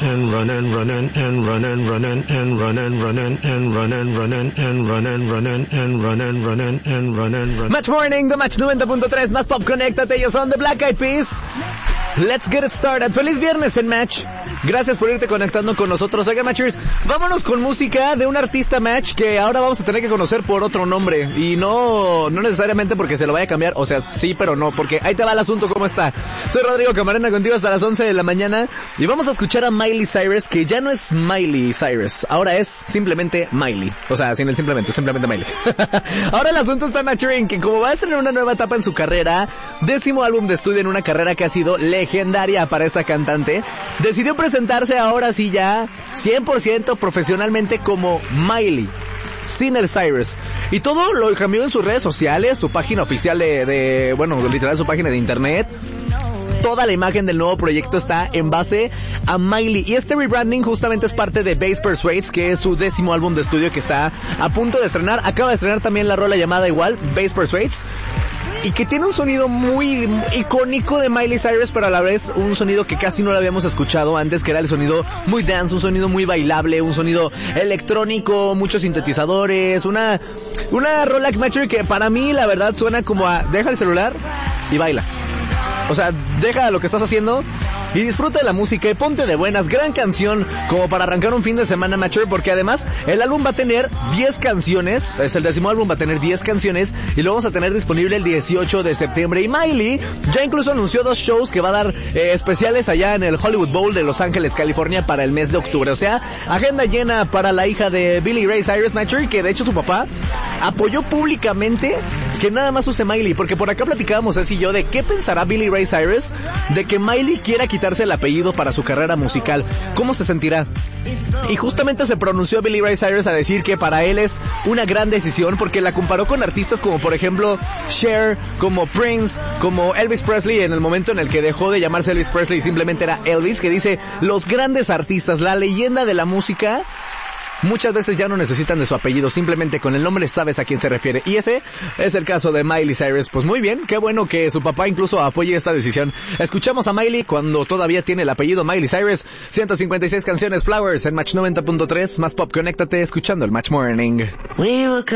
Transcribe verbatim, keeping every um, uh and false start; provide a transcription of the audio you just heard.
and running, running and running, running and running, running and running, running and running, running and running, running and running, running. Match Morning, the Match noventa punto tres, más pop, conéctate, ellos son The Black Eyed Peas. Let's get it started. Feliz viernes en Match. Gracias por irte conectando con nosotros. Oigan, Matchers, vámonos con música de un artista, Match, que ahora vamos a tener que conocer por otro nombre. Y no, no necesariamente porque se lo vaya a cambiar. O sea, sí, pero no, porque ahí te va el asunto, ¿cómo está? Soy Rodrigo Camarena, contigo hasta las once de la mañana. Y vamos a escuchar a Miley Cyrus, que ya no es Miley Cyrus. Ahora es simplemente Miley. O sea, sin el simplemente, simplemente Miley. Ahora el asunto está, Matcher, en que como va a estar en una nueva etapa en su carrera, décimo álbum de estudio en una carrera que ha sido legendaria para esta cantante, decidió presentarse ahora sí ya cien por ciento profesionalmente como Miley Sinner Cyrus. Y todo lo cambió en sus redes sociales, su página oficial de, de, bueno, literal su página de internet. Toda la imagen del nuevo proyecto está en base a Miley. Y este rebranding justamente es parte de Bass Persuades, que es su décimo álbum de estudio que está a punto de estrenar. Acaba de estrenar también la rola llamada igual, Bass Persuades, y que tiene un sonido muy icónico de Miley Cyrus, pero a la vez un sonido que casi no lo habíamos escuchado antes, que era el sonido muy dance, un sonido muy bailable, un sonido electrónico, muchos sintetizadores, una una rola que para mí la verdad suena como a deja el celular y baila. O sea, deja lo que estás haciendo y disfruta de la música y ponte de buenas. Gran canción como para arrancar un fin de semana, Mature, porque además el álbum va a tener diez canciones, es el décimo álbum, va a tener diez canciones y lo vamos a tener disponible el dieciocho de septiembre. Y Miley ya incluso anunció dos shows que va a dar eh, especiales allá en el Hollywood Bowl de Los Ángeles, California, para el mes de octubre. O sea, agenda llena para la hija de Billy Ray Cyrus, Mature, que de hecho su papá apoyó públicamente que nada más use Miley, porque por acá platicábamos así yo de qué pensará Billy Ray Cyrus de que Miley quiera quitarse el apellido para su carrera musical. ¿Cómo se sentirá? Y justamente se pronunció Billy Ray Cyrus a decir que para él es una gran decisión, porque la comparó con artistas como por ejemplo Cher, como Prince, como Elvis Presley, en el momento en el que dejó de llamarse Elvis Presley y simplemente era Elvis, que dice, los grandes artistas, la leyenda de la música, muchas veces ya no necesitan de su apellido, simplemente con el nombre sabes a quién se refiere. Y ese es el caso de Miley Cyrus. Pues muy bien, qué bueno que su papá incluso apoye esta decisión. Escuchamos a Miley cuando todavía tiene el apellido Miley Cyrus. ciento cincuenta y seis canciones, Flowers, en Match noventa punto tres. Más pop, conéctate escuchando el Match Morning.